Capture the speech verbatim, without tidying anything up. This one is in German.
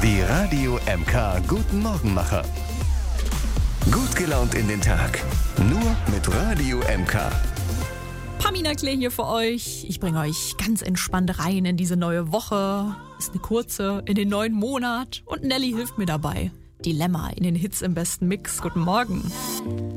Die Radio M K Guten Morgenmacher. Gut gelaunt in den Tag. Nur mit Radio M K. Pamina Klee hier für euch. Ich bringe euch ganz entspannt rein in diese neue Woche. Ist eine kurze, in den neuen Monat. Und Nelly hilft mir dabei. Dilemma in den Hits im besten Mix. Guten Morgen.